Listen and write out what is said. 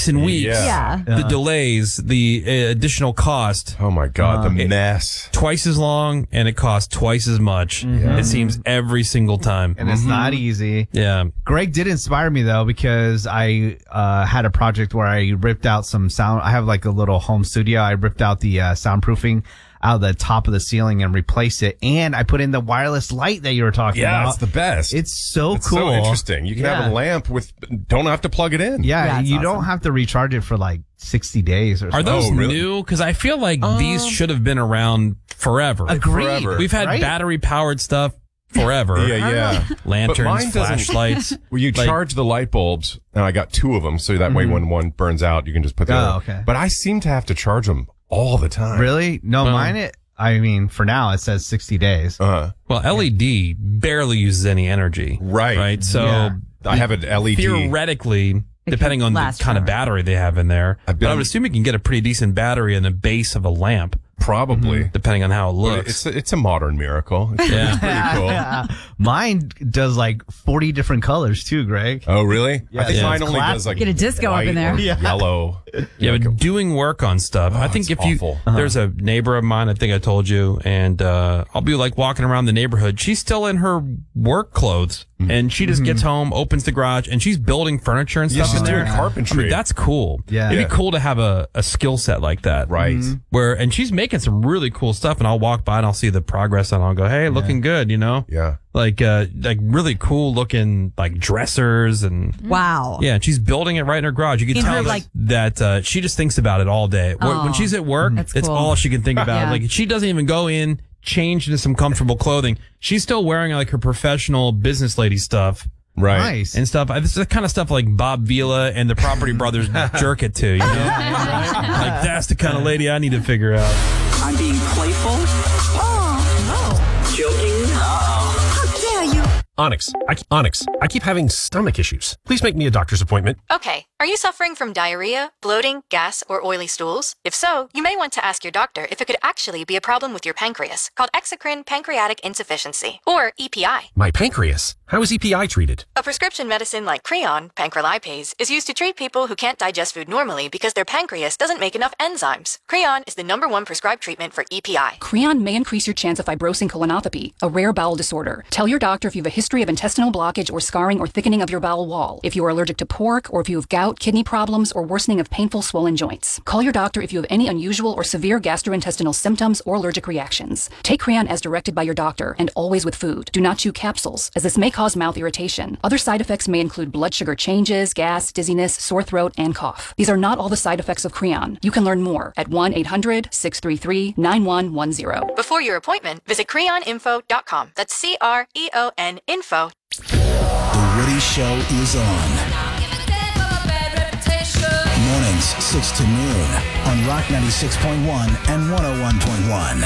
weeks and weeks. Yeah. The delays, the additional cost. Oh my God, the mess. Twice as long, and it costs twice as much. It seems every single time. And it's not easy. Yeah. Greg did inspire me though, because I had a project where I ripped out some sound. I have like a little home studio. I ripped out the soundproofing out of the top of the ceiling and replaced it. And I put in the wireless light that you were talking about. Yeah, it's the best. It's so It's cool. so interesting. You can have a lamp don't have to plug it in. Yeah, you awesome. don't have to recharge it for like 60 days or Are something. those really? new? Because I feel like these should have been around forever. Agreed. Forever. We've had Right? battery-powered stuff forever. Yeah. But mine Lanterns, doesn't- flashlights. Well, you charge the light bulbs, and I got 2 of them, so that way when one burns out, you can just put the other. okay. But I seem to have to charge them all the time. Really? No, I mean, for now it says 60 days. Well, LED barely uses any energy. Right. So Yeah. I have an LED. theoretically, depending on the last kind of forever. battery they have in there, I've but I been- would assume you can get a pretty decent battery in the base of a lamp, Probably. depending on how it But looks. It's a modern miracle. It's pretty cool. Mine does like 40 different colors too, Greg. Oh, really? I think Yeah. mine It's only classic. does like Get a disco up white in there. or Yeah. yellow. Yeah, but doing work on stuff. I think it's if you, awful. there's a neighbor of mine, I think I told you, and I'll be like walking around the neighborhood. She's still in her work clothes, and she just gets home, opens the garage, and she's building furniture and Yeah, stuff she's in there. doing carpentry. I mean, that's cool. Yeah. It'd Yeah. be cool to have a skill set like that. Right. And she's making some really cool stuff, and I'll walk by and I'll see the progress, and I'll go, hey, looking good, you know? Yeah. Like really cool looking, like dressers and. Wow. Yeah, and she's building it right in her garage. You can In tell her, that she just thinks about it all day. When she's at work, That's it's cool. all she can think about. Yeah. Like she doesn't even go in, change into some comfortable clothing. She's still wearing like her professional business lady stuff Right. Nice. and stuff. This is the kind of stuff like Bob Vila and the Property Brothers jerk it to. You know, like that's the kind of lady I need to figure out. I'm being playful. Joking. How dare you? Onyx, I keep having stomach issues. Please make me a doctor's appointment. Okay, are you suffering from diarrhea, bloating, gas, or oily stools? If so, you may want to ask your doctor if it could actually be a problem with your pancreas, called exocrine pancreatic insufficiency, or EPI. My pancreas. How is EPI treated? A prescription medicine like Creon, pancrelipase, is used to treat people who can't digest food normally because their pancreas doesn't make enough enzymes. Creon is the #1 prescribed treatment for EPI. Creon may increase your chance of fibrosing colonopathy, a rare bowel disorder. Tell your doctor if you have a history of intestinal blockage or scarring or thickening of your bowel wall, if you are allergic to pork, or if you have gout, kidney problems, or worsening of painful swollen joints. Call your doctor if you have any unusual or severe gastrointestinal symptoms or allergic reactions. Take Creon as directed by your doctor, and always with food. Do not chew capsules, as this may cause mouth irritation. Other side effects may include blood sugar changes, gas, dizziness, sore throat, and cough. These are not all the side effects of Creon. You can learn more at 1-800-633-9110. Before your appointment, visit creoninfo.com. That's CREON info. The Woody Show is on. Mornings, 6 to noon on Rock 96.1 and 101.1.